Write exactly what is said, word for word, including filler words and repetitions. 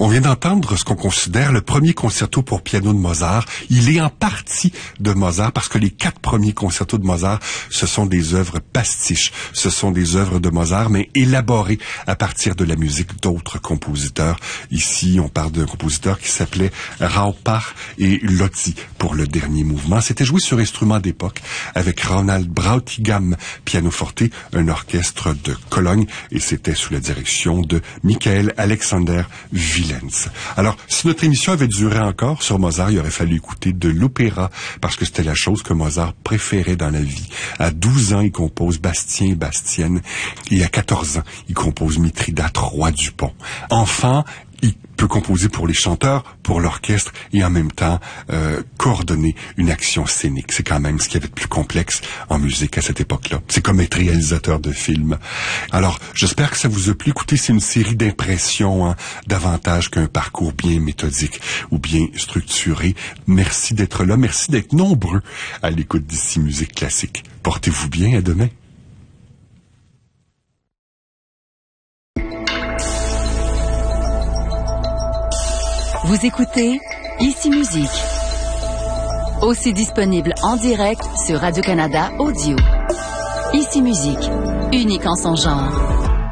On vient d'entendre ce qu'on considère le premier concerto pour piano de Mozart. Il est en partie de Mozart parce que les quatre premiers concertos de Mozart, ce sont des œuvres pastiches. Ce sont des œuvres de Mozart, mais élaborées à partir de la musique d'autres compositeurs. Ici, on parle d'un compositeur qui s'appelait Raupach et Lotti pour le dernier mouvement. C'était joué sur instrument d'époque avec Ronald Brautigam, pianoforte, un orchestre de Cologne, et c'était sous la direction de Michael Alexander Wielenz. Alors, si notre émission avait duré encore sur Mozart, il aurait fallu écouter de l'opéra, parce que c'était la chose que Mozart préférait dans la vie. À douze ans, il compose Bastien et Bastienne, et à quatorze ans, il compose Mithridate, roi du pont. Enfant, il peut composer pour les chanteurs, pour l'orchestre, et en même temps euh, coordonner une action scénique. C'est quand même ce qu'il y avait de plus complexe en musique à cette époque-là. C'est comme être réalisateur de films. Alors, j'espère que ça vous a plu. Écoutez, c'est une série d'impressions, hein, davantage qu'un parcours bien méthodique ou bien structuré. Merci d'être là. Merci d'être nombreux à l'écoute d'Ici Musique Classique. Portez-vous bien. À demain. Vous écoutez Ici Musique, aussi disponible en direct sur Radio-Canada Audio. Ici Musique, unique en son genre.